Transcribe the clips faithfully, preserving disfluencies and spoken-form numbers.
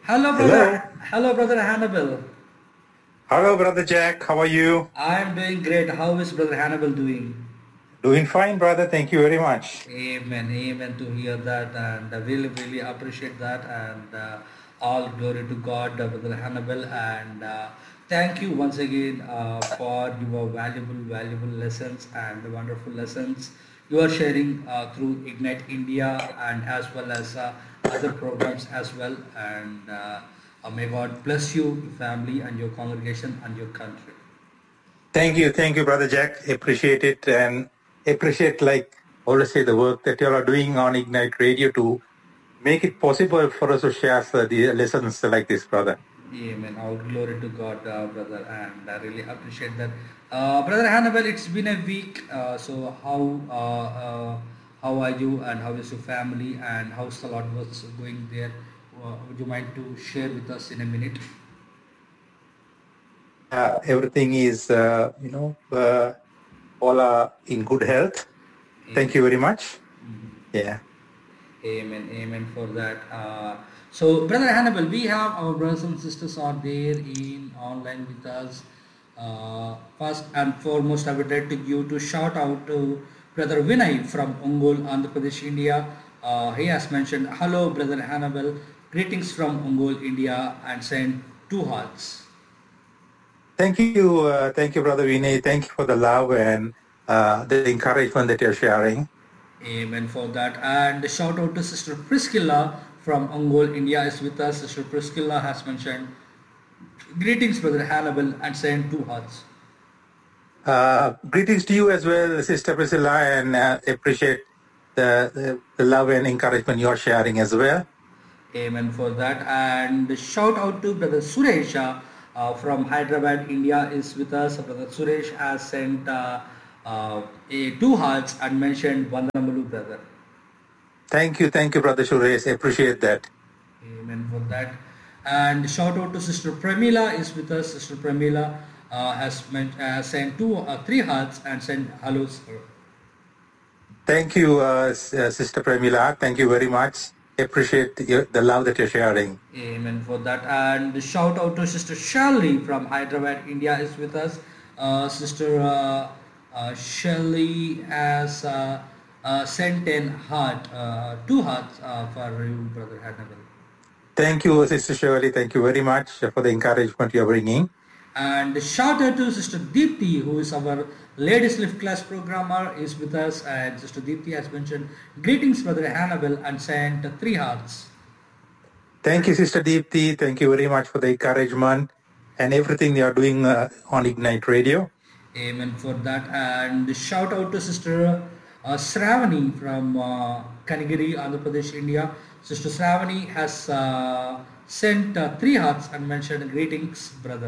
Hello, Hello. brother. Hello, brother Hannibal. Hello, Brother Jack. How are you? I'm doing great. How is brother Hannibal doing? Doing fine, brother. Thank you very much. Amen. Amen to hear that, and I really, really appreciate that. And uh, all glory to God, uh, brother Hannibal. And uh, thank you once again uh, for your valuable, valuable lessons and wonderful lessons you are sharing uh, through Ignite India and as well as uh, other programs as well. And uh, uh, may God bless you, your family, and your congregation and your country. Thank you. Thank you, Brother Jack. Appreciate it and appreciate, like always say, the work that you all are doing on Ignite Radio to make it possible for us to share uh, the lessons like this, brother. Amen. All glory to God, uh, brother, and I really appreciate that. Uh, brother Hannibal, it's been a week. Uh, so how uh, uh, how are you, and how is your family, and how's the Lord was going there? Uh, would you mind to share with us in a minute? Uh, everything is, uh, you know, uh, all are in good health. Thank Amen. you very much. Mhm. Yeah. Amen, amen for that. Uh, so, Brother Hannibal, we have our brothers and sisters are there in online with us. Uh, first and foremost, I would like to give to shout out to Brother Vinay from Ongol, Andhra Pradesh, India. Uh, he has mentioned, "Hello, Brother Hannibal. Greetings from Ongol, India," and sent two hearts. Thank you. Uh, thank you, Brother Vinay. Thank you for the love and uh, the encouragement that you're sharing. Amen for that. And shout out to Sister Priscilla from Ongol, India is with us. Sister Priscilla has mentioned, "Greetings, Brother Hannibal," and sent two hearts. Uh, greetings to you as well, Sister Priscilla, and uh, appreciate the, the, the love and encouragement you're sharing as well. Amen for that. And shout out to Brother Suresh uh, uh, from Hyderabad, India is with us. Brother Suresh has sent uh, uh, a two hearts and mentioned Vandanamalu, brother. Thank you, thank you, Brother Suresh. Appreciate that. Amen for that. And shout out to Sister Pramila is with us. Sister Pramila uh, has, meant, uh, sent two, uh, three hearts and sent hellos. Thank you, uh, Sister Premila. Thank you very much. Appreciate the, the love that you're sharing. Amen for that. And shout out to Sister Shirley from Hyderabad, India is with us. Uh, Sister uh, uh, Shirley has uh, uh, sent an heart, uh, two hearts uh, for you, Brother Hannibal. Thank you, Sister Shirley. Thank you very much for the encouragement you're bringing. And shout out to Sister Deepthi, who is our Ladies Lift Class programmer, is with us. And Sister Deepthi has mentioned, "Greetings, Brother Hannibal," and sent three hearts. Thank you, Sister Deepthi. Thank you very much for the encouragement and everything you're doing uh, on Ignite Radio. Amen for that. And shout out to Sister uh, Sravani from uh, Kanigiri, Andhra Pradesh, India. Sister Sravani has uh, sent uh, three hearts and mentioned, "Greetings, brother."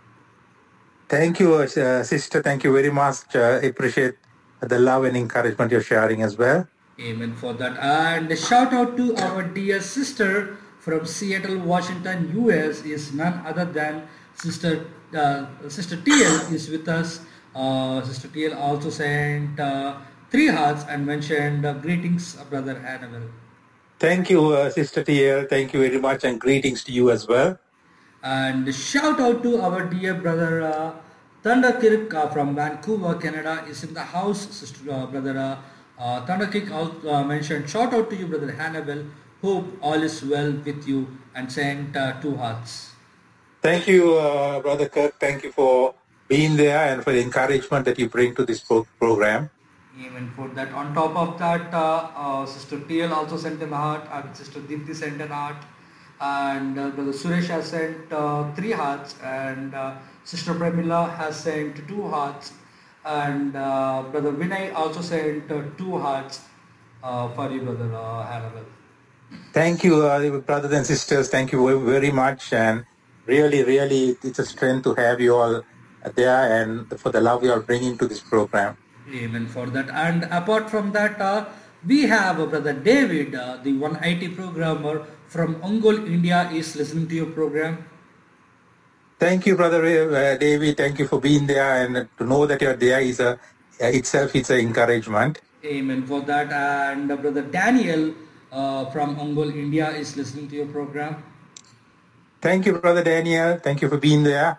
Thank you, uh, Sister. Thank you very much. Uh, appreciate the love and encouragement you're sharing as well. Amen for that. And shout out to our dear sister from Seattle, Washington, U S is none other than Sister uh, Sister T L is with us. Uh, Sister T L also sent uh, three hearts and mentioned, uh, "Greetings, uh, Brother Hannibal." Thank you, uh, Sister T L. Thank you very much, and greetings to you as well. And shout out to our dear brother uh, Thunder Kirk uh, from Vancouver, Canada is in the house. Sister uh, brother uh, uh, Thunder Kirk also uh, mentioned, "Shout out to you, Brother Hannibal. Hope all is well with you," and sent uh, two hearts. Thank you, uh, Brother Kirk. Thank you for being there and for the encouragement that you bring to this pro- program. Even for that. On top of that, uh, uh, Sister T L also sent an heart, and Sister Deepthi sent an heart, and uh, Brother Suresh has sent uh, three hearts, and uh, Sister Premila has sent two hearts, and uh, Brother Vinay also sent uh, two hearts uh, for you, Brother uh, Hannibal. Thank you, uh, brothers and sisters. Thank you very much, and really, really, it's a strength to have you all there and for the love you are bringing to this program. Amen for that. And apart from that, uh, we have uh, Brother David, uh, the one I T programmer from Ongol, India, is listening to your program. Thank you, Brother uh, David. Thank you for being there, and to know that you're there is a uh, itself it's an encouragement. Amen for that. And uh, Brother Daniel uh, from Ongol, India, is listening to your program. Thank you, Brother Daniel. Thank you for being there.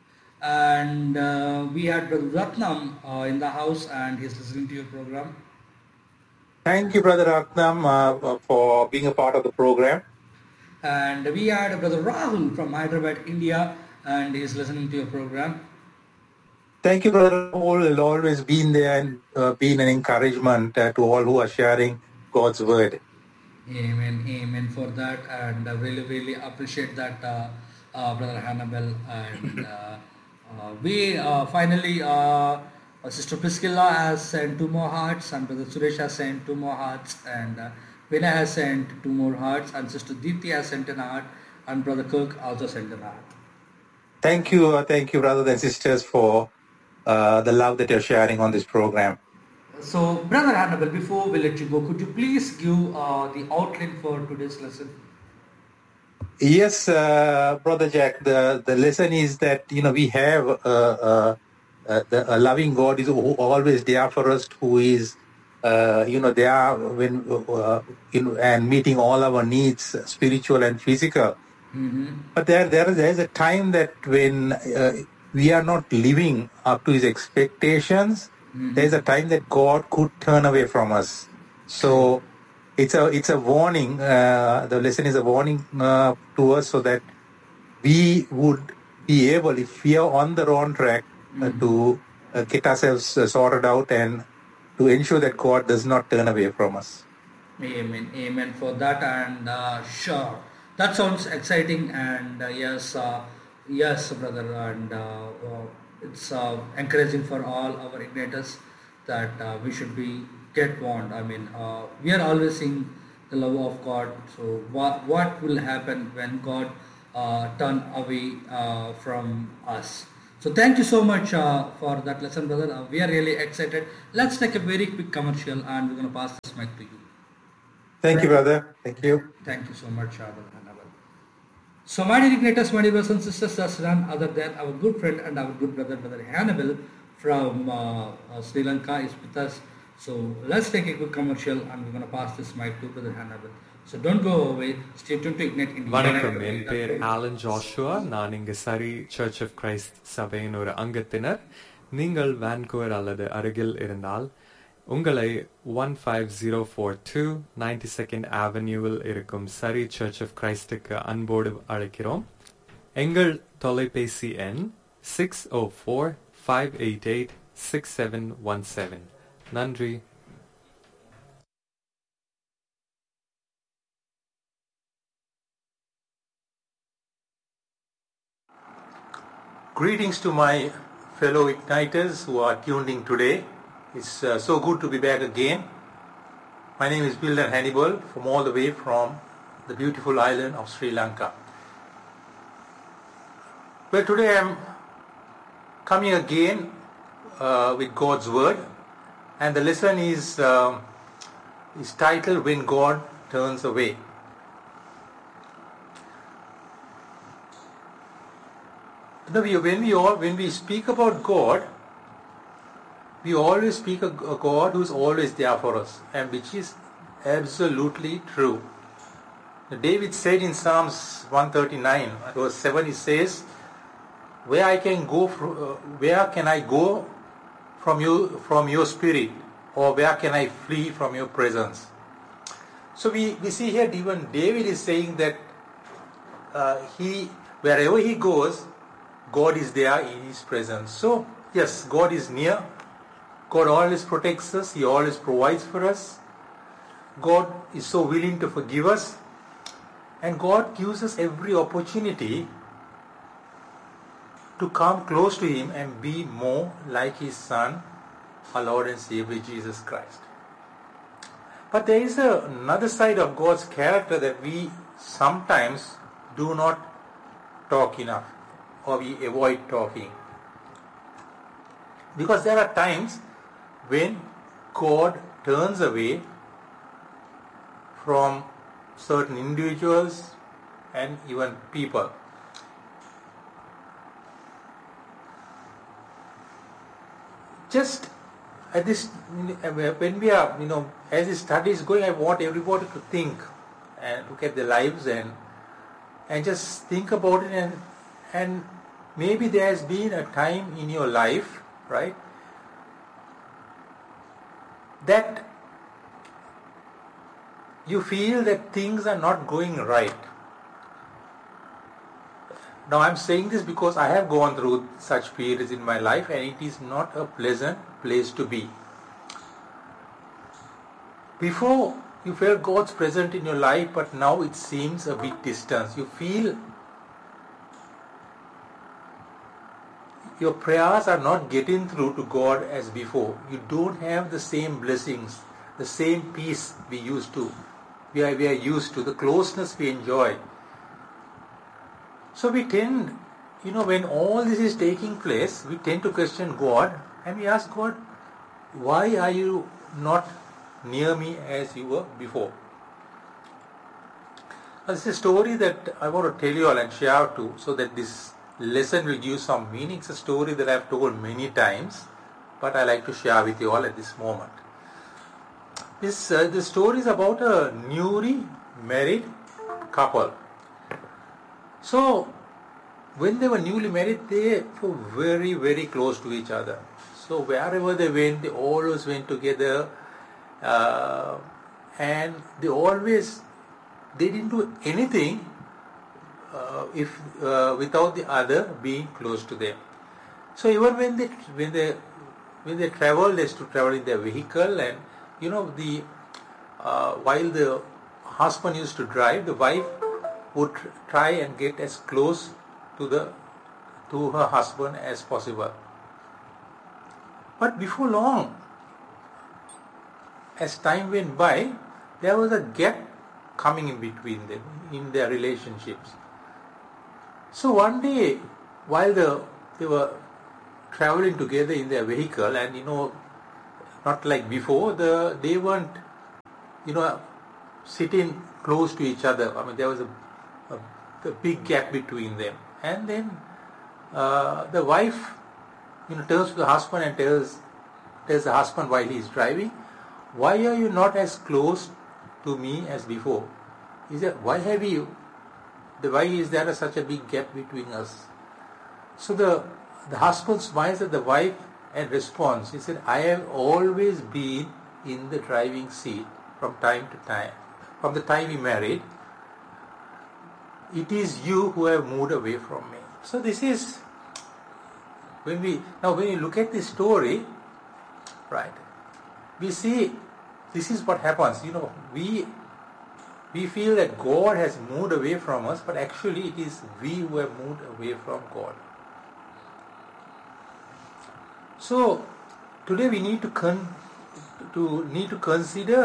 And uh, we had Brother Ratnam uh, in the house, and he's listening to your program. Thank you, Brother Ratnam, uh, for being a part of the program. And we had Brother Rahul from Hyderabad, India, and he's listening to your program. Thank you, Brother Rahul. You've always been there and uh, been an encouragement uh, to all who are sharing God's word. Amen, amen for that, and I really, really appreciate that, uh, uh, Brother Hannibal. And uh, uh, we uh, finally, uh, Sister Priscilla has sent two more hearts, and Brother Suresh has sent two more hearts, and uh, Vinay has sent two more hearts, and Sister Deepthi has sent an heart, and Brother Kirk also sent an heart. Thank you, uh, thank you, brothers and sisters, for uh, the love that you're sharing on this program. So, Brother Hannibal, before we let you go, could you please give uh, the outline for today's lesson? Yes, uh, Brother Jack, the, the lesson is that, you know, we have uh, uh, uh, the, a loving God is always there for us, who is, uh, you know, there when, uh, in, and meeting all our needs, spiritual and physical. Mm-hmm. But there, there, there's a time that when uh, we are not living up to His expectations, mm-hmm. there's a time that God could turn away from us. So it's a it's a warning. Uh, the lesson is a warning uh, to us, so that we would be able, if we are on the wrong track, uh, mm-hmm. to uh, get ourselves uh, sorted out and to ensure that God does not turn away from us. Amen. Amen for that. And uh, sure. That sounds exciting, and uh, yes, uh, yes, brother, and uh, uh, it's uh, encouraging for all our igniters that uh, we should be get warned. I mean, uh, we are always seeing the love of God. So, what what will happen when God uh, turn away uh, from us? So, thank you so much uh, for that lesson, brother. Uh, we are really excited. Let's take a very quick commercial, and we're going to pass this mic to you. Thank you, brother. Thank you. Thank you so much, uh, brother. So, my dear igniters, my dear brothers and sisters, that's none other than our good friend and our good brother, Brother Hannibal from uh, uh, Sri Lanka is with us. So, let's take a quick commercial, and we're going to pass this mic to Brother Hannibal. So, don't go away. Stay tuned to Ignite India. வணக்கம், என் பேர் Alan Joshua. நான் இங்கு சரி search of Christ சபையின் ஒரு அங்கத்தினர். நீங்கள் Vancouver அல்லது அருகில் இருந்தால் உங்களை one five zero four two ninety-second Avenueவில் இருக்கும் சரி சர்ச் ஆஃப் கிரைஸ்டுக்கு அன்போடு அழைக்கிறோம். எங்கள் தொலைபேசி எண் six oh four five eight eight six seven one seven. நன்றி. Greetings to my fellow igniters who are tuned in today. It's uh, so good to be back again. My name is Wilder Hannibal from all the way from the beautiful island of Sri Lanka. Well, today I'm coming again uh, with God's Word, and the lesson is, uh, is titled When God Turns Away. You know, we, when, we all, when we speak about God, we always speak of a God who is always there for us, and which is absolutely true. David said in Psalms one thirty-nine, verse seven, he says, "Where I can go, from, uh, where can I go from you, from your spirit, or where can I flee from your presence?" So we, we see here, even David is saying that uh, he, wherever he goes, God is there in His presence. So yes, God is near. God always protects us. He always provides for us. God is so willing to forgive us. And God gives us every opportunity to come close to Him and be more like His Son, our Lord and Savior Jesus Christ. But there is a, another side of God's character that we sometimes do not talk enough, or we avoid talking. Because there are times when God turns away from certain individuals and even people. Just at this, when we are, you know, as this study is going, I want everybody to think and look at their lives and and just think about it, and and maybe there has been a time in your life, right, that you feel that things are not going right. Now I'm saying this because I have gone through such periods in my life, and it is not a pleasant place to be. Before, you felt God's presence in your life, but now it seems a bit distant. You feel your prayers are not getting through to God as before. You don't have the same blessings, the same peace we used to. We are, we are used to, the closeness we enjoy. So we tend, you know, when all this is taking place, we tend to question God, and we ask God, why are you not near me as you were before? Now, this is a story that I want to tell you all and share too, so that this lesson will give some meaning. It's a story that I have told many times, but I like to share with you all at this moment. This uh, the story is about a newly married couple. So, when they were newly married, they were very, very close to each other. So, wherever they went, they always went together, uh, and they always, they didn't do anything uh, if uh, without the other being close to them. So, even when they when they when they travel, they used to travel in their vehicle, and you know the uh, while the husband used to drive, the wife would try and get as close to the to her husband as possible. But before long, as time went by, there was a gap coming in between them in their relationships. So one day, while the, they were traveling together in their vehicle, and you know, not like before, the they weren't, you know, sitting close to each other. I mean, there was a A, a big gap between them, and then uh, the wife, you know, turns to the husband and tells tells the husband while he is driving, "Why are you not as close to me as before?" He said, "Why have you? The why is there such a big gap between us?" So the the husband smiles at the wife and responds. He said, "I have always been in the driving seat from time to time, from the time we married. It is you who have moved away from me." So this is, when we, now when you look at this story, right, we see this is what happens. You know, we we feel that God has moved away from us, but actually it is we who have moved away from God. So today we need to con, to need to consider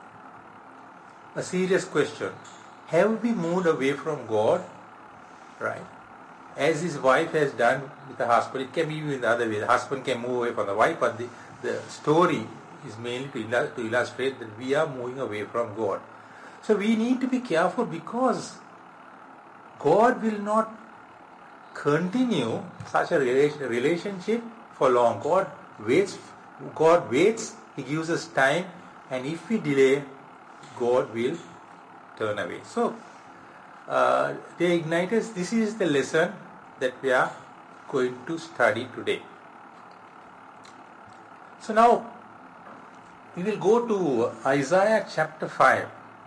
a serious question. Have we moved away from God, right? As his wife has done with the husband. It can be in the other way. The husband can move away from the wife, but the, the story is mainly to, illust- to illustrate that we are moving away from God. So we need to be careful, because God will not continue such a rela- relationship for long. God waits. God waits. He gives us time, and if we delay, God will turn away. So, uh, dear Igniters, this is the lesson that we are going to study today. So now, we will go to Isaiah chapter five.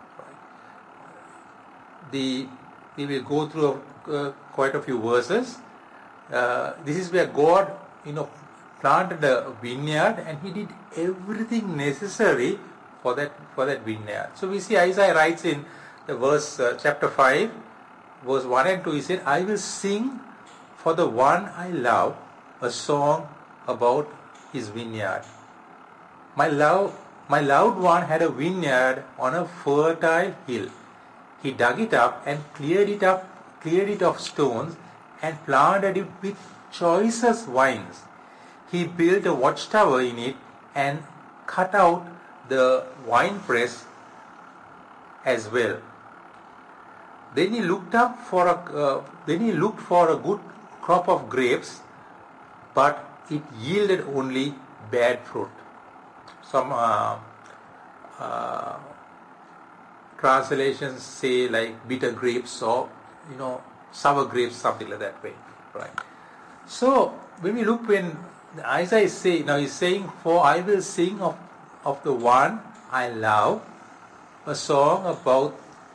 The, we will go through uh, quite a few verses. Uh, this is where God, you know, planted a vineyard, and He did everything necessary for that for that vineyard. So we see Isaiah writes in the verse uh, chapter five, verse one and two. He said, "I will sing for the one I love a song about his vineyard. My love, my loved one had a vineyard on a fertile hill. He dug it up and cleared it up, cleared it of stones, and planted it with choicest vines. He built a watchtower in it and cut out the winepress as well. Then he looked up for a uh, then he looked for a good crop of grapes, but it yielded only bad fruit." Some uh, uh, translations say like bitter grapes, or you know, sour grapes, something like that way, right? So when we look, when Isaiah is saying, now he's saying, for I will sing of, of the one I love, a song about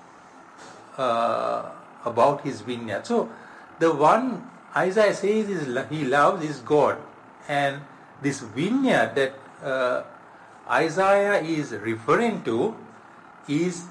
uh, about his vineyard. So the one Isaiah says is he loves is God, and this vineyard that uh, Isaiah is referring to is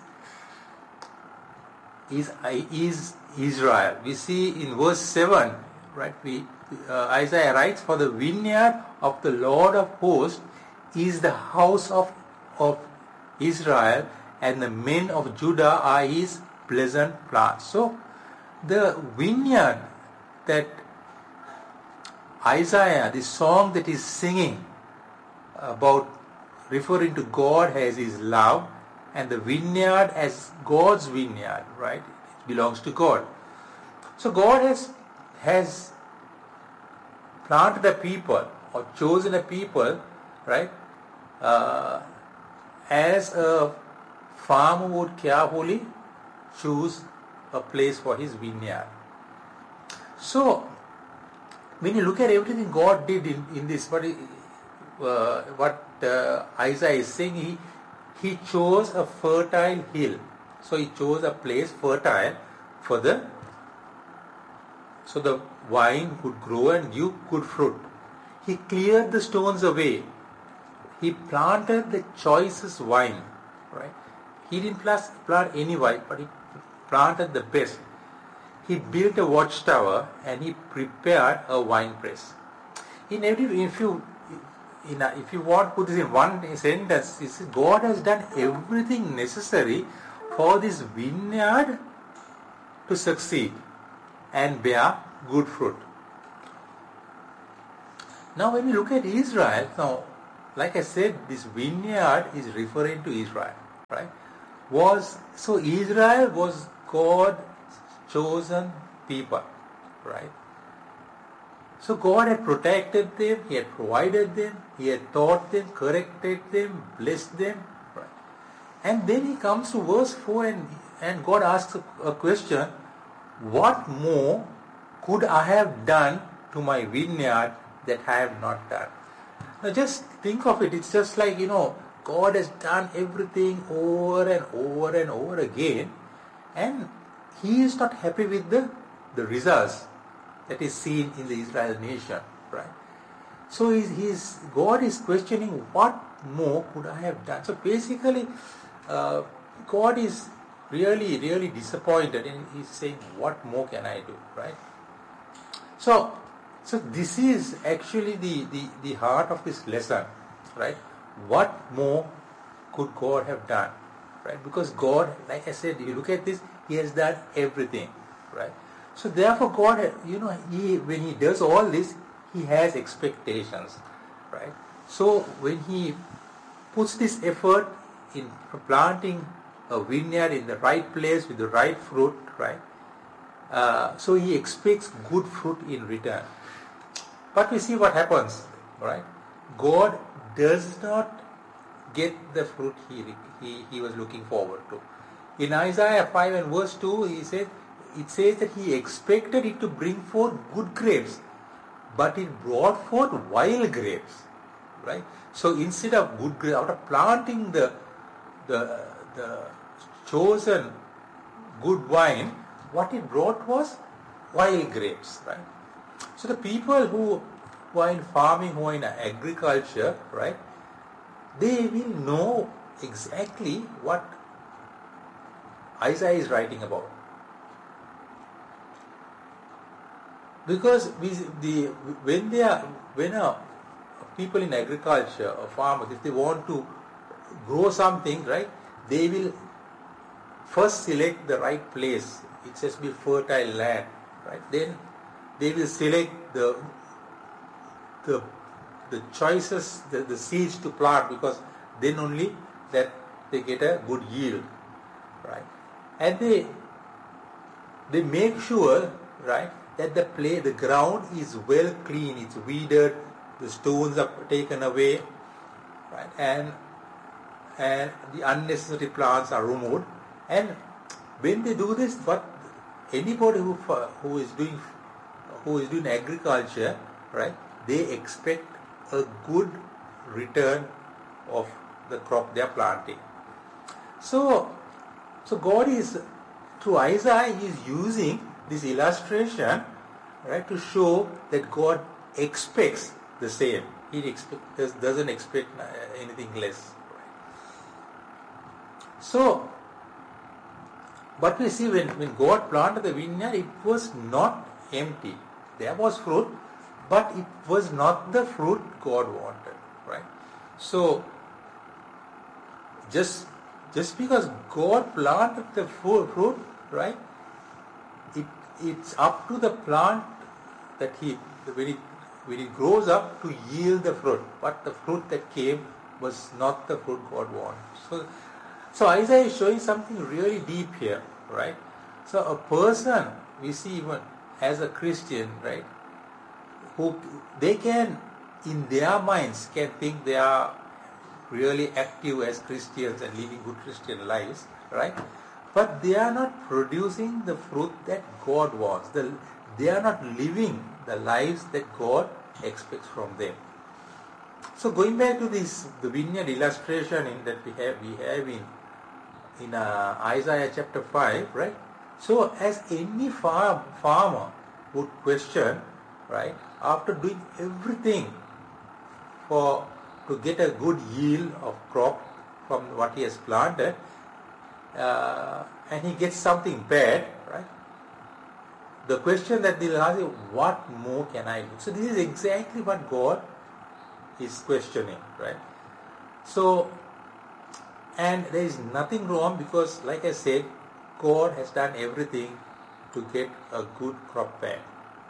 is is Israel. We see in verse seven, right? We uh, Isaiah writes, "For the vineyard of the Lord of hosts is the house of of Israel, and the men of Judah are his pleasant plants." So the vineyard that Isaiah, the song that is singing about, referring to God as his love, and the vineyard as God's vineyard, right? It belongs to God. So God has has planted a people or chosen a people, right? Uh, as a farmer would carefully choose a place for his vineyard. So when you look at everything God did in, in this, what, uh, what uh, Isaiah is saying, he, he chose a fertile hill. So he chose a place fertile for the, so the vine could grow and give good fruit. He cleared the stones away. He planted the choicest vine, right? He didn't plant any vine, but he planted the best. He built a watchtower and he prepared a wine press. In every, if you, in a, if you want to put this in one sentence, you see, God has done everything necessary for this vineyard to succeed and bear good fruit. Now, when we look at Israel, now, like I said, this vineyard is referring to Israel, right? Was so Israel was God's chosen people, right? So God had protected them, He had provided them, He had taught them, corrected them, blessed them, right? And then He comes to verse four and, and God asks a, a question, what more could I have done to my vineyard that I have not done? Now just think of it, it's just like, you know, God has done everything over and over and over again, and He is not happy with the, the results that is seen in the Israel nation, right? So he's, he's, God is questioning, what more could I have done? So basically, uh, God is really, really disappointed, and He's saying, what more can I do, right? So, so this is actually the, the, the heart of this lesson, right? What more could God have done, right? Because God, like I said, you look at this, He has done everything, right? So therefore God, you know, he, when He does all this, He has expectations, right? So when He puts this effort in planting a vineyard in the right place with the right fruit, right? Uh, so He expects good fruit in return. But we see what happens, right? God does not get the fruit he, he, he was looking forward to. In Isaiah five and verse two, he said, it says that he expected it to bring forth good grapes, but it brought forth wild grapes, right? So instead of good grapes, after planting the, the, the chosen good wine, what it brought was wild grapes, right? So the people who, who are in farming, who are in agriculture, right, they will know exactly what Isaiah is writing about. Because we, the, when they are, when a, people in agriculture or farmers, if they want to grow something, right, they will first select the right place. It says be fertile land, right? Then they will select the the the choices, the, the seeds to plant, because then only that they get a good yield, right? And they they make sure, right, that the play the ground is well clean, it's weeded, the stones are taken away, right, and and the unnecessary plants are removed. And when they do this, what anybody who who is doing who is doing agriculture, right? They expect a good return of the crop they are planting. So, so God is, through Isaiah, He is using this illustration, right, to show that God expects the same. He expect, does, doesn't expect anything less. So, but we see when, when God planted the vineyard, it was not empty. There was fruit, but it was not the fruit God wanted, right? So, just just because God planted the fruit, right? It it's up to the plant that he when it when it grows up to yield the fruit. But the fruit that came was not the fruit God wanted. So, so Isaiah is showing something really deep here, right? So a person we see even as a Christian, right? Who they can in their minds can think they are really active as Christians and living good Christian lives, right? But they are not producing the fruit that God wants. The, they are not living the lives that God expects from them. So going back to this, the vineyard illustration in that we have we have in in uh, Isaiah chapter five, right? So as any farm, farmer would question, right? After doing everything for to get a good yield of crop from what he has planted, uh, and he gets something bad, right? The question that they'll ask is, what more can I do? So this is exactly what God is questioning, right? So, and there is nothing wrong because, like I said, God has done everything to get a good crop back.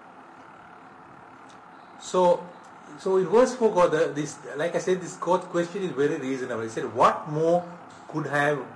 So, so in verse four, God, this, like I said, this God's question is very reasonable. He said, what more could have